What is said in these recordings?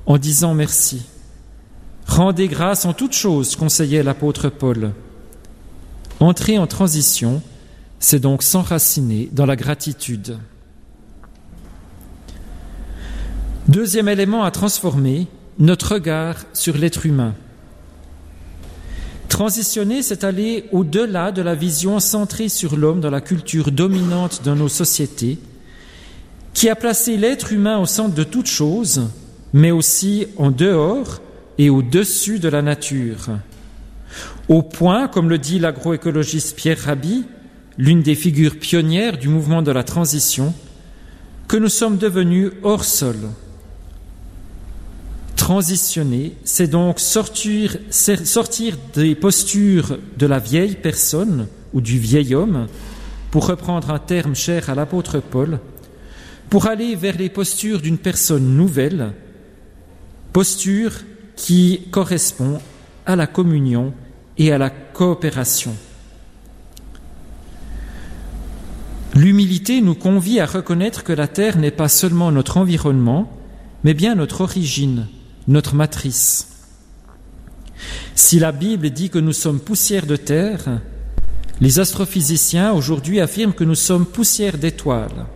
en disant merci. Rendez grâce en toutes choses, conseillait l'apôtre Paul. Entrer en transition, c'est donc s'enraciner dans la gratitude. Deuxième élément à transformer, notre regard sur l'être humain. Transitionner, c'est aller au-delà de la vision centrée sur l'homme dans la culture dominante de nos sociétés, qui a placé l'être humain au centre de toute chose, mais aussi en dehors et au-dessus de la nature. Au point, comme le dit l'agroécologiste Pierre Rabhi, l'une des figures pionnières du mouvement de la transition, que nous sommes devenus hors sol. Transitionner, c'est donc sortir des postures de la vieille personne ou du vieil homme, pour reprendre un terme cher à l'apôtre Paul, pour aller vers les postures d'une personne nouvelle, posture qui correspond à la communion et à la coopération. L'humilité nous convie à reconnaître que la terre n'est pas seulement notre environnement, mais bien notre origine, notre matrice. Si la Bible dit que nous sommes poussière de terre, les astrophysiciens aujourd'hui affirment que nous sommes poussière d'étoiles.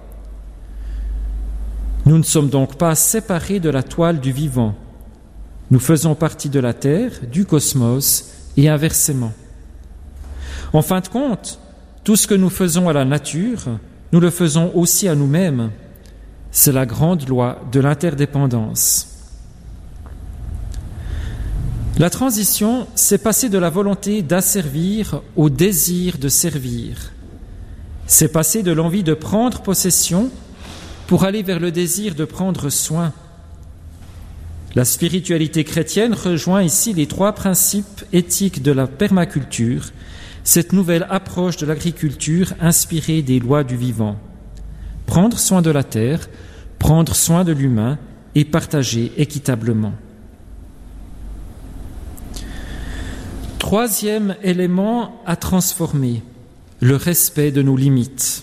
Nous ne sommes donc pas séparés de la toile du vivant. Nous faisons partie de la terre, du cosmos et inversement. En fin de compte, tout ce que nous faisons à la nature, nous le faisons aussi à nous-mêmes. C'est la grande loi de l'interdépendance. La transition, c'est passer de la volonté d'asservir au désir de servir. C'est passer de l'envie de prendre possession pour aller vers le désir de prendre soin. La spiritualité chrétienne rejoint ici les 3 principes éthiques de la permaculture, cette nouvelle approche de l'agriculture inspirée des lois du vivant. Prendre soin de la terre, prendre soin de l'humain et partager équitablement. Troisième élément à transformer, le respect de nos limites.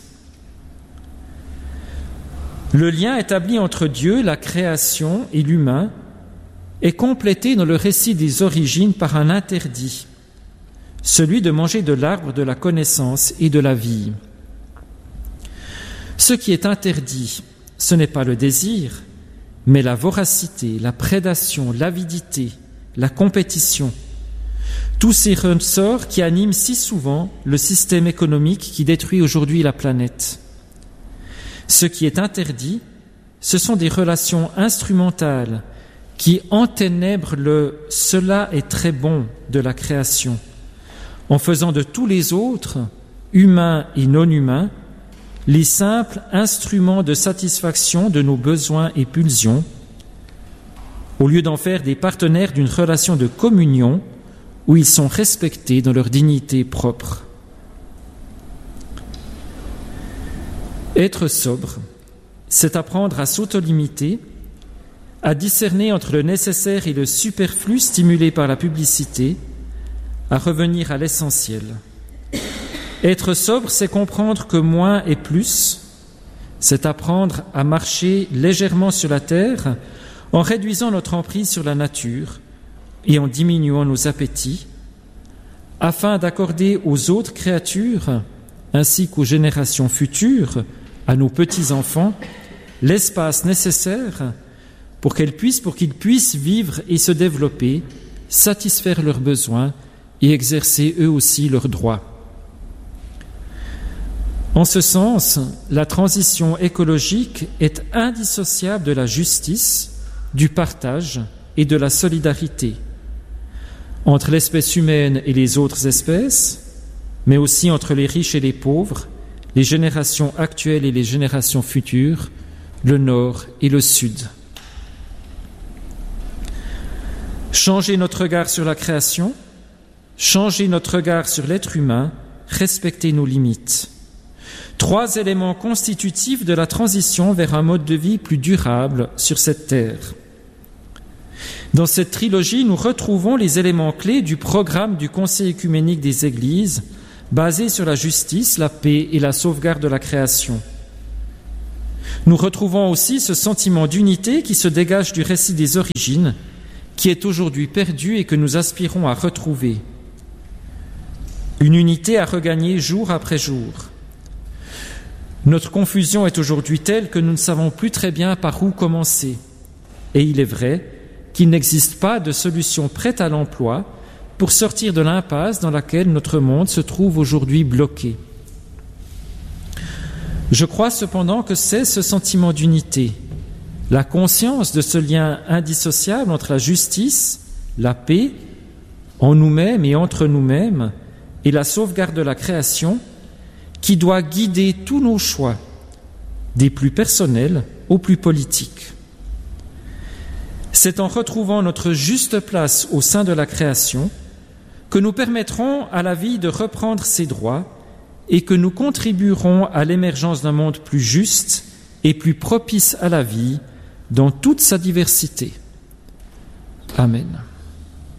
Le lien établi entre Dieu, la création et l'humain est complété dans le récit des origines par un interdit, celui de manger de l'arbre de la connaissance et de la vie. Ce qui est interdit, ce n'est pas le désir, mais la voracité, la prédation, l'avidité, la compétition. Tous ces ressorts qui animent si souvent le système économique qui détruit aujourd'hui la planète. Ce qui est interdit, ce sont des relations instrumentales qui enténèbrent le « cela est très bon » de la création, en faisant de tous les autres, humains et non humains, les simples instruments de satisfaction de nos besoins et pulsions, au lieu d'en faire des partenaires d'une relation de communion où ils sont respectés dans leur dignité propre. Être sobre, c'est apprendre à s'auto-limiter, à discerner entre le nécessaire et le superflu stimulé par la publicité, à revenir à l'essentiel. Être sobre, c'est comprendre que moins est plus, c'est apprendre à marcher légèrement sur la terre en réduisant notre emprise sur la nature et en diminuant nos appétits, afin d'accorder aux autres créatures, ainsi qu'aux générations futures, à nos petits-enfants, l'espace nécessaire pour qu'ils puissent vivre et se développer, satisfaire leurs besoins et exercer eux aussi leurs droits. En ce sens, la transition écologique est indissociable de la justice, du partage et de la solidarité entre l'espèce humaine et les autres espèces, mais aussi entre les riches et les pauvres, les générations actuelles et les générations futures, le Nord et le Sud. Changer notre regard sur la création, changer notre regard sur l'être humain, respecter nos limites. 3 éléments constitutifs de la transition vers un mode de vie plus durable sur cette terre. Dans cette trilogie, nous retrouvons les éléments clés du programme du Conseil œcuménique des Églises, basé sur la justice, la paix et la sauvegarde de la création. Nous retrouvons aussi ce sentiment d'unité qui se dégage du récit des origines, qui est aujourd'hui perdu et que nous aspirons à retrouver. Une unité à regagner jour après jour. Notre confusion est aujourd'hui telle que nous ne savons plus très bien par où commencer. Et il est vrai qu'il n'existe pas de solution prête à l'emploi pour sortir de l'impasse dans laquelle notre monde se trouve aujourd'hui bloqué. Je crois cependant que c'est ce sentiment d'unité, la conscience de ce lien indissociable entre la justice, la paix, en nous-mêmes et entre nous-mêmes, et la sauvegarde de la création, qui doit guider tous nos choix, des plus personnels aux plus politiques. C'est en retrouvant notre juste place au sein de la création que nous permettrons à la vie de reprendre ses droits et que nous contribuerons à l'émergence d'un monde plus juste et plus propice à la vie dans toute sa diversité. Amen.